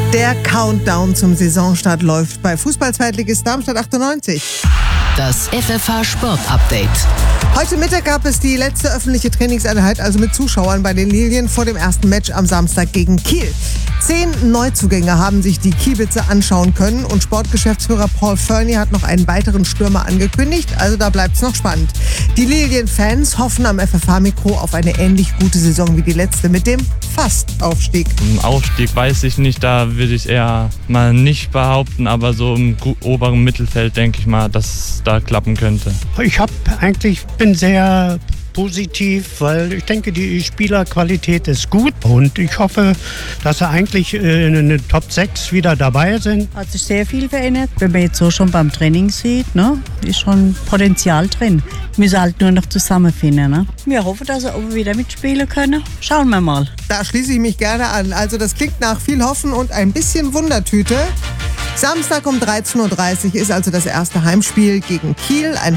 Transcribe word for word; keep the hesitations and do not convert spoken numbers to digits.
Der Countdown zum Saisonstart läuft bei Fußball-Zweitligist Darmstadt achtundneunzig. Das F F H Sport Update. Heute Mittag gab es die letzte öffentliche Trainingseinheit, also mit Zuschauern bei den Lilien vor dem ersten Match am Samstag gegen Kiel. Zehn Neuzugänge haben sich die Kiebitzer anschauen können und Sportgeschäftsführer Paul Fernie hat noch einen weiteren Stürmer angekündigt, also da bleibt es noch spannend. Die Lilien-Fans hoffen am F F H-Mikro auf eine ähnlich gute Saison wie die letzte mit dem Fast-Aufstieg. Im Aufstieg weiß ich nicht, da würde ich eher mal nicht behaupten, aber so im oberen Mittelfeld denke ich mal, dass es da klappen könnte. Ich habe eigentlich bin sehr positiv, weil ich denke, die Spielerqualität ist gut und ich hoffe, dass sie eigentlich in den Top sechs wieder dabei sind. Hat sich sehr viel verändert. Wenn man jetzt so schon beim Training sieht, ne, ist schon Potenzial drin. Wir müssen halt nur noch zusammenfinden. Ne? Wir hoffen, dass sie auch wieder mitspielen können. Schauen wir mal. Da schließe ich mich gerne an. Also das klingt nach viel Hoffen und ein bisschen Wundertüte. Samstag um dreizehn Uhr dreißig ist also das erste Heimspiel gegen Kiel. Ein